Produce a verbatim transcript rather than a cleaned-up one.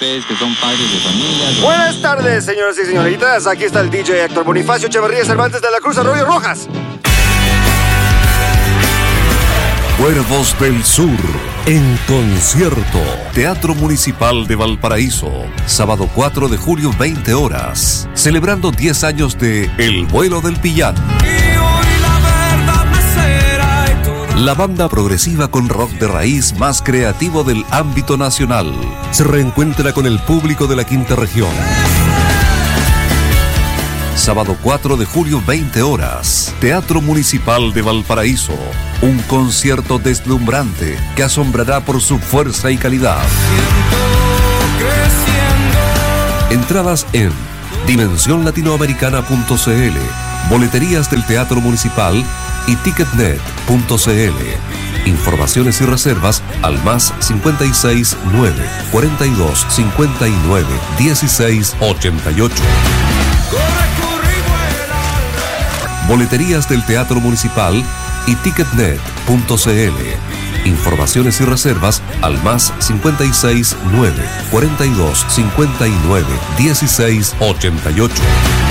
ustedes que son padres de familia. Buenas tardes, señoras y señoritas. Aquí está el D J Héctor Bonifacio Echeverría Cervantes de la Cruz Arroyo Rojas. Cuervos del Sur, en concierto. Teatro Municipal de Valparaíso. Sábado cuatro de julio, veinte horas. Celebrando diez años de El Vuelo del Pillán. La banda progresiva con rock de raíz más creativo del ámbito nacional se reencuentra con el público de la quinta región. Sábado cuatro de julio, veinte horas. Teatro Municipal de Valparaíso. Un concierto deslumbrante que asombrará por su fuerza y calidad. Entradas en dimensión latinoamericana punto c l, boleterías del Teatro Municipal y ticketnet punto c l. Informaciones y reservas al más cincuenta y seis, nueve, cuarenta y dos, cincuenta y nueve, dieciséis, ochenta y ocho. Boleterías del Teatro Municipal y ticketnet punto c l. Informaciones y reservas al más cincuenta y seis, nueve, cuarenta y dos, cincuenta y nueve, dieciséis, ochenta y ocho.